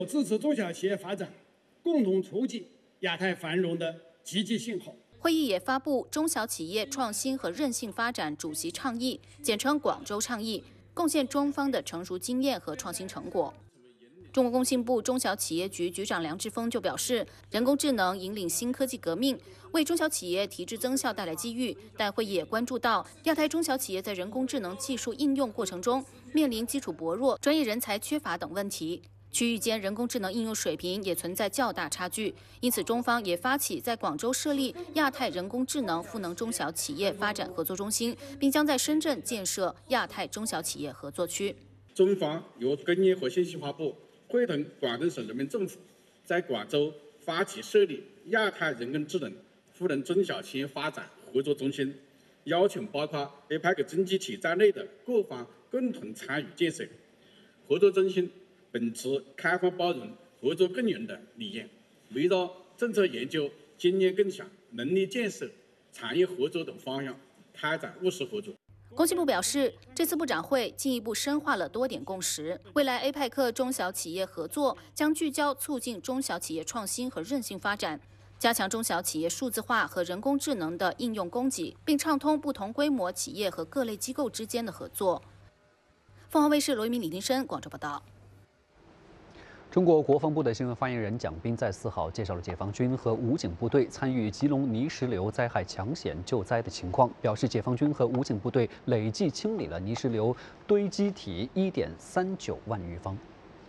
支持中小企业发展，共同促进亚太繁荣的积极信号。 会议也发布中小企业创新和韧性发展主席倡议，简称广州倡议，贡献中方的成熟经验和创新成果。中国工信部中小企业局局长梁志峰就表示，人工智能引领新科技革命，为中小企业提质增效带来机遇。但会议也关注到亚太中小企业在人工智能技术应用过程中面临基础薄弱、专业人才缺乏等问题。区域间人工智能应用水平也存在较大差距，因此中方也发起在广州设立亚太人工智能赋能中小企业发展合作中心，并将在深圳建设亚太中小企业合作区。 中方由工业和信息化部会同广东省人民政府，在广州发起设立亚太人工智能赋能中小企业发展合作中心，邀请包括 APEC 经济体在内的各方共同参与建设。合作中心秉持开放包容、合作共赢的理念，围绕政策研究、经验共享、能力建设、产业合作等方向开展务实合作。 工信部表示，这次部长会进一步深化了多点共识。未来 APEC 中小企业合作将聚焦促进中小企业创新和韧性发展，加强中小企业数字化和人工智能的应用供给，并畅通不同规模企业和各类机构之间的合作。凤凰卫视罗一鸣、李丁生广州报道。 中国国防部的新闻发言人蒋斌在4号介绍了解放军和武警部队参与吉隆泥石流灾害抢险救灾的情况，表示解放军和武警部队累计清理了泥石流堆积体1.39万余方。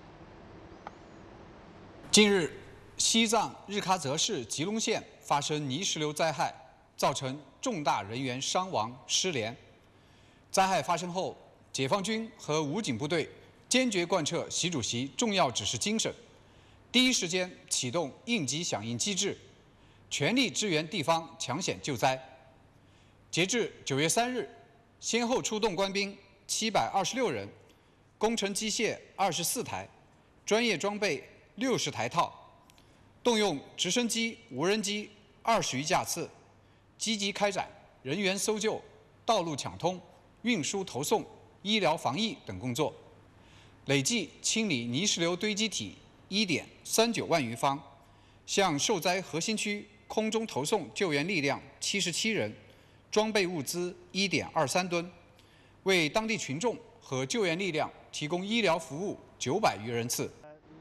近日，西藏日喀则市吉隆县发生泥石流灾害，造成重大人员伤亡失联。灾害发生后，解放军和武警部队坚决贯彻习主席重要指示精神，第一时间启动应急响应机制，全力支援地方抢险救灾。截至9月3日，先后出动官兵726人，工程机械24台，专业装备60台套，动用直升机、无人机20余架次，积极开展人员搜救、道路抢通、运输投送、医疗防疫等工作。累计清理泥石流堆积体1.39万余方，向受灾核心区空中投送救援力量77人，装备物资1.23吨，为当地群众和救援力量提供医疗服务900余人次。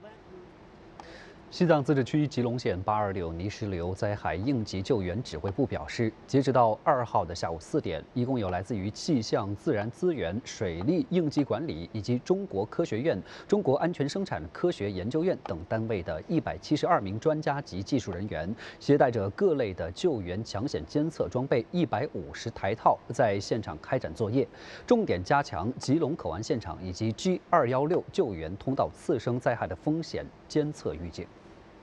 西藏自治区吉隆县826泥石流灾害应急救援指挥部表示，截止到2号的下午4点，一共有来自于气象、自然资源、水利、应急管理以及中国科学院、中国安全生产科学研究院等单位的172名专家级技术人员，携带着各类的救援抢险监测装备150台套，在现场开展作业，重点加强吉隆口岸现场以及 G216救援通道次生灾害的风险监测预警。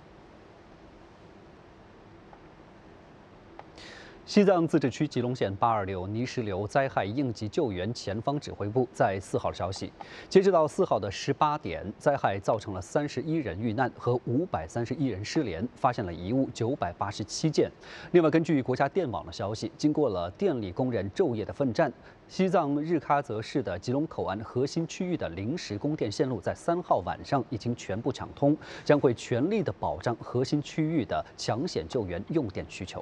西藏自治区吉隆县826泥石流灾害应急救援前方指挥部在4号消息，截止到4号的18点，灾害造成了31人遇难和531人失联，发现了遗物987件。另外，根据国家电网的消息，经过了电力工人昼夜的奋战，西藏日喀则市的吉隆口岸核心区域的临时供电线路在3号晚上已经全部抢通，将会全力的保障核心区域的抢险救援用电需求。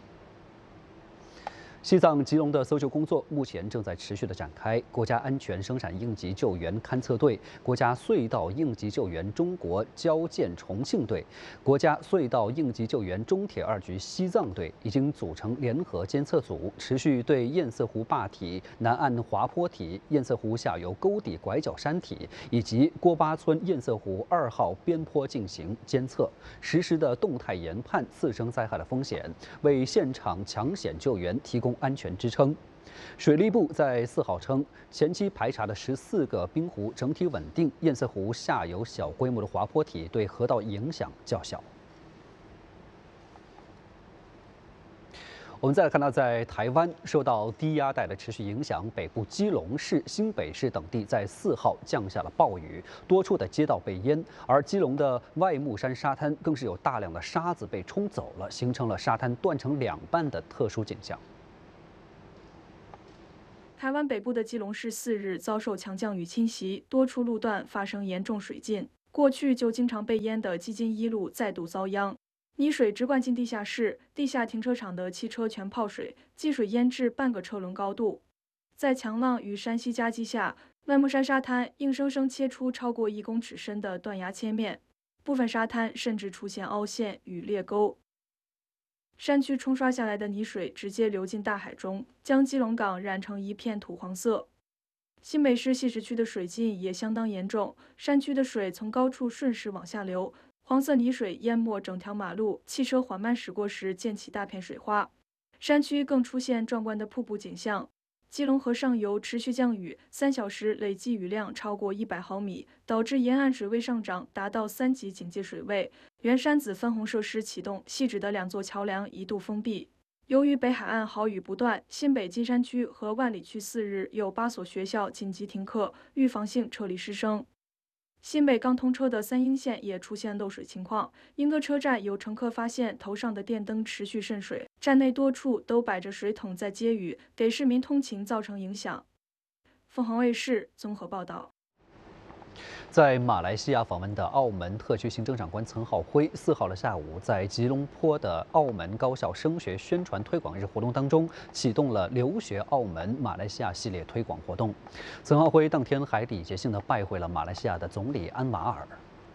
西藏吉隆的搜救工作目前正在持续的展开。国家安全生产应急救援勘测队、国家隧道应急救援中国交建重庆队、国家隧道应急救援中铁2局西藏队已经组成联合监测组，持续对堰塞湖坝体、南岸滑坡体、堰塞湖下游沟底拐角山体以及郭巴村堰塞湖2号边坡进行监测，实时的动态研判次生灾害的风险，为现场抢险救援提供安全支撑。水利部在4号称，前期排查的14个冰湖整体稳定，堰塞湖下游小规模的滑坡体对河道影响较小。我们再来看到，在台湾受到低压带的持续影响，北部基隆市、新北市等地在4号降下了暴雨，多处的街道被淹，而基隆的外木山沙滩更是有大量的沙子被冲走了，形成了沙滩断成2半的特殊景象。 台湾北部的基隆市4日遭受强降雨侵袭，多处路段发生严重水浸。 过去就经常被淹的基金一路再度遭殃，泥水直灌进地下室，地下停车场的汽车全泡水，积水淹至半个车轮高度。在强浪与山溪夹击下，万木山沙滩硬生生切出超过1公尺深的断崖切面，部分沙滩甚至出现凹陷与裂沟。山区冲刷下来的泥水直接流进大海中，将基隆港染成一片土黄色。新北市汐止区的水浸也相当严重，山区的水从高处顺势往下流，黄色泥水淹没整条马路，汽车缓慢驶过时溅起大片水花。山区更出现壮观的瀑布景象。基隆河上游持续降雨，3小时累计雨量超过100毫米，导致沿岸水位上涨，达到3级警戒水位。原山子分洪设施启动，汐止的2座桥梁一度封闭。由于北海岸豪雨不断，新北金山区和万里区4日有8所学校紧急停课，预防性撤离师生。新北刚通车的三鶯线也出现漏水情况，英歌车站有乘客发现头上的电灯持续渗水，站内多处都摆着水桶在接雨，给市民通勤造成影响。凤凰卫视综合报道。 在马来西亚访问的澳门特区行政长官岑浩辉4号的下午，在吉隆坡的澳门高校升学宣传推广日活动当中，启动了留学澳门马来西亚系列推广活动。岑浩辉当天还礼节性的拜会了马来西亚的总理安瓦尔。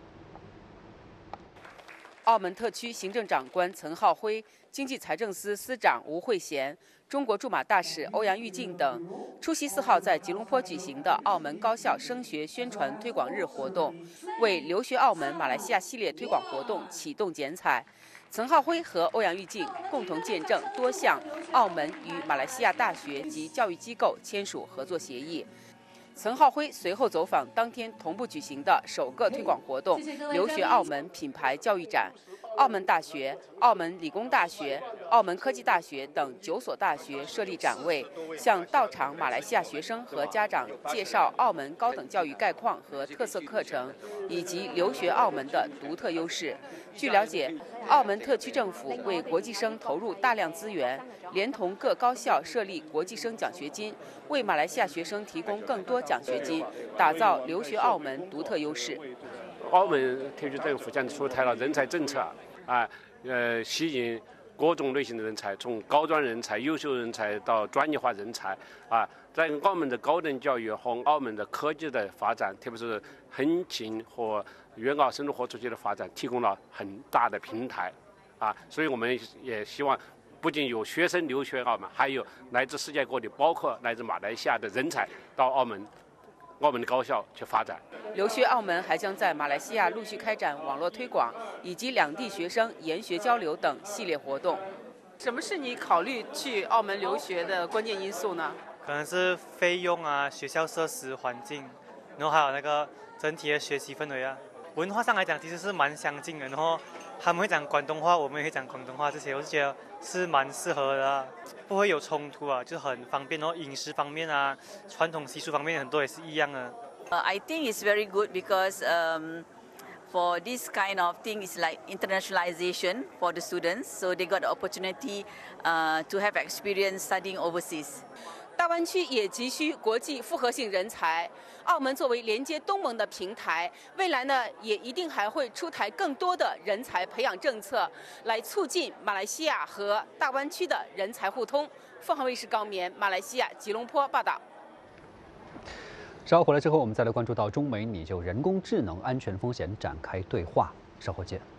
澳门特区行政长官岑浩辉、经济财政司司长吴慧贤、中国驻马大使欧阳玉靖等出席4号在吉隆坡举行的澳门高校升学宣传推广日活动，为留学澳门马来西亚系列推广活动启动剪彩。岑浩辉和欧阳玉靖共同见证多项澳门与马来西亚大学及教育机构签署合作协议。岑浩辉随后走访当天同步举行的首个推广活动——留学澳门品牌教育展。澳门大学、澳门理工大学、澳门科技大学等9所大学设立展位，向到场马来西亚学生和家长介绍澳门高等教育概况和特色课程，以及留学澳门的独特优势。据了解，澳门特区政府为国际生投入大量资源，连同各高校设立国际生奖学金，为马来西亚学生提供更多奖学金，打造留学澳门独特优势。 澳门特区政府将出台了人才政策，吸引各种类型的人才，从高端人才、优秀人才到专业化人才，在澳门的高等教育和澳门的科技的发展，特别是横琴和粤澳深度合作区的发展，提供了很大的平台，所以我们也希望，不仅有学生留学澳门，还有来自世界各地，包括来自马来西亚的人才到澳门的高校去发展。 留学澳门还将在马来西亚陆续开展网络推广以及两地学生研学交流等系列活动。什么是你考虑去澳门留学的关键因素呢？ 可能是费用啊、学校设施、环境，然后还有那个整体的学习氛围啊。文化上来讲，其实是蛮相近的。然后他们会讲广东话，我们也会讲广东话，这些我就觉得是蛮适合的啊，不会有冲突啊，就很方便。然后饮食方面啊，传统习俗方面很多也是一样的。 I think it's very good because for this kind of thing is like internationalization for the students, so they got the opportunity to have experience studying overseas. 大湾区也急需国际复合性人才，澳门作为连接东盟的平台，未来呢也一定还会出台更多的人才培养政策，来促进马来西亚和大湾区的人才互通。凤凰卫视高棉，马来西亚吉隆坡报道。 稍后回来之后，我们再来关注到中美拟就人工智能安全风险展开对话。稍后见。